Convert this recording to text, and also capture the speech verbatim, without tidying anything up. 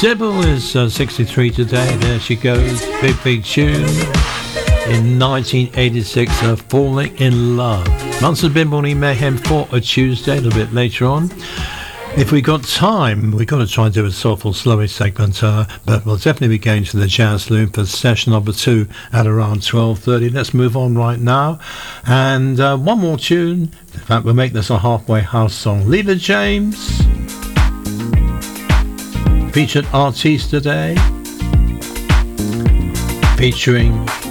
Sybil is uh, sixty-three today. There she goes. Big, big tune. In nineteen eighty-six, uh, Falling in Love. Monsters Bin Morning Mayhem for a Tuesday, a little bit later on. If we got time, we've got to try and do a soulful, slowy segment, uh, but we'll definitely be going to the Jazz Loom for session number two at around twelve thirty. Let's move on right now. And uh, one more tune. In fact, we'll make this a halfway house song. Leela James, featured artiste today, featuring